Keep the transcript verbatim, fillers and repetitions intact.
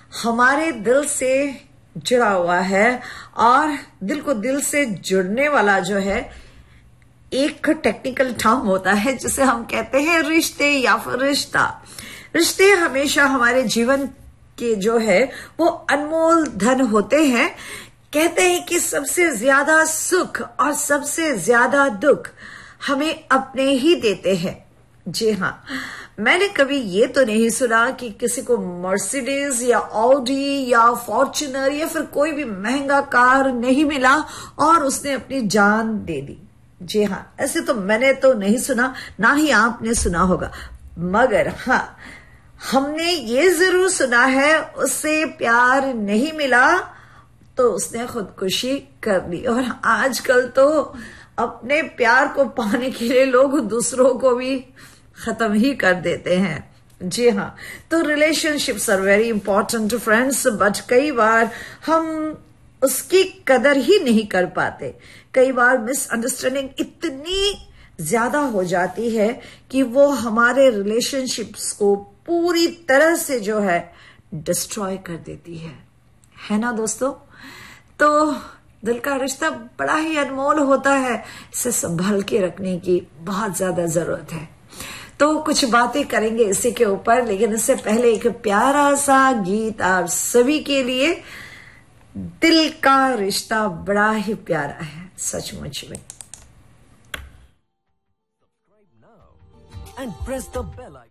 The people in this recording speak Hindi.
हमारे दिल से जुड़ा हुआ है और दिल को दिल से जुड़ने वाला जो है एक टेक्निकल टर्म होता है जिसे हम कहते हैं रिश्ते या फिर रिश्ता। रिश्ते हमेशा हमारे जीवन के जो है वो अनमोल धन होते हैं। कहते हैं कि सबसे ज्यादा सुख और सबसे ज्यादा दुख हमें अपने ही देते हैं। जी हाँ, मैंने कभी ये तो नहीं सुना कि किसी को मर्सिडीज या ऑडी या फॉर्च्यूनर या फिर कोई भी महंगा कार नहीं मिला और उसने अपनी जान दे दी। जी हाँ, ऐसे तो मैंने तो नहीं सुना, ना ही आपने सुना होगा। मगर हाँ, हमने ये जरूर सुना है उससे प्यार नहीं मिला तो उसने खुदकुशी कर ली। और आजकल तो अपने प्यार को पाने के लिए लोग दूसरों को भी खत्म ही कर देते हैं। जी हाँ, तो relationships are very important friends, but कई बार हम उसकी कदर ही नहीं कर पाते। कई बार मिसअंडरस्टैंडिंग इतनी ज्यादा हो जाती है कि वो हमारे रिलेशनशिप्स को पूरी तरह से जो है डिस्ट्रॉय कर देती है, है ना दोस्तों। तो दिल का रिश्ता बड़ा ही अनमोल होता है, इसे संभाल के रखने की बहुत ज्यादा जरूरत है। तो कुछ बातें करेंगे इसी के ऊपर, लेकिन इससे पहले एक प्यारा सा गीत आप सभी के लिए। दिल का रिश्ता बड़ा ही प्यारा है सचमुच में। And press the bell icon.